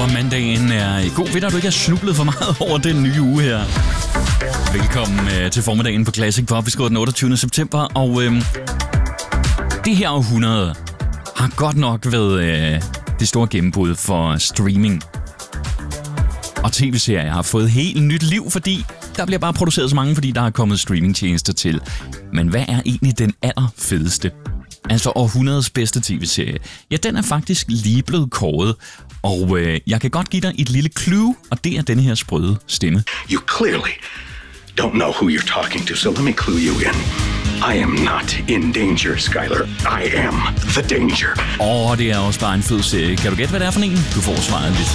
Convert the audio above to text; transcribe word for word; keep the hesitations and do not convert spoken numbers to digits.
og mandagen er god. Ved du, at du ikke har snublet for meget over den nye uge her. Velkommen øh, til formiddagen på Classic Pop. Vi skriver den otteogtyvende september, og øh, det her århundrede har godt nok været øh, det store gennembrud for streaming. Og tv-serier har fået helt nyt liv, fordi der bliver bare produceret så mange, fordi der er kommet streamingtjenester til. Men hvad er egentlig den allerfedeste? Altså århundredets bedste tv-serie. Ja, den er faktisk lige blevet kåret. Og øh, jeg kan godt give dig et lille clue, og det er denne her sprøde stemme. You clearly don't know who you're talking to, so let me clue you in. I am not in danger, Skyler. I am the danger. Og det er også bare en fed serie. Kan du gætte, hvad det er for en? Du får svaret lidt